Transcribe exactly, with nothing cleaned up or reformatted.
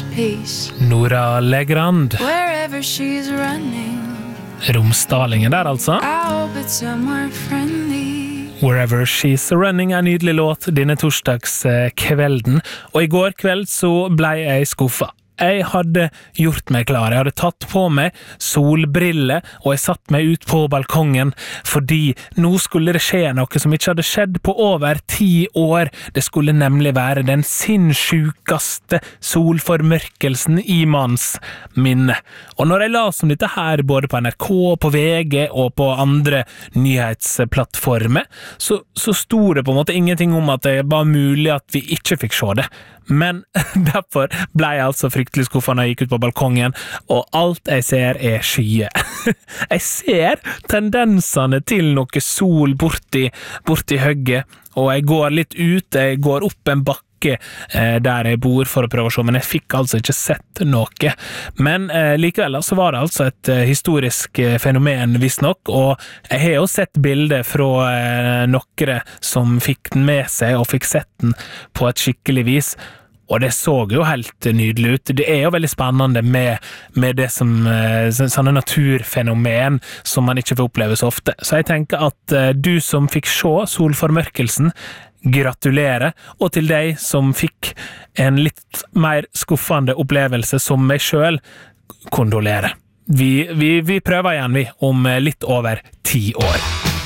peace. Nora Legrand. Wherever she's running. Romsdalingen der altså. I hope it's somewhere friendly. Wherever She's Running er en nydelig låt denne torsdagskvelden. Og i går kveld så ble jeg skuffa. Jeg hadde gjort meg klar, jeg hadde tatt på meg solbriller, og jeg satt meg ut på balkongen, fordi nå skulle det skje noe som ikke hadde skjedd på over ti år. Det skulle nemlig være den sinnssjukaste solformørkelsen i manns minne. Og når jeg las om dette her, både på N R K, på V G og på andre nyhetsplattformer, så, så sto det på en måte ingenting om at det var mulig at vi ikke fikk se det. Men derfor ble jeg altså fryktelig skuffet når jeg gikk ut på balkongen, og alt jeg ser er skyer. Jeg ser tendensene til noe sol borti, borti høgget, og jeg går litt ut, jeg går opp en bakke eh, der jeg bor for å prøve å se, men jeg fikk altså ikke sett noe. Men eh, likevel så var det altså et eh, historisk eh, fenomen visst nok, og jeg har jo sett bilder fra eh, noen som fikk den med seg og fikk sett den på et skikkelig vis. Og det så jo helt nydelig ut. Det er jo veldig spennende med, med det som sånne naturfenomen som man ikke får oppleve så ofte. Så jeg tenker at du som fikk se solformørkelsen, gratulerer, og til deg som fikk en litt mer skuffende opplevelse som meg selv, kondolerer. Vi, vi, vi prøver igjen vi om litt over ti år.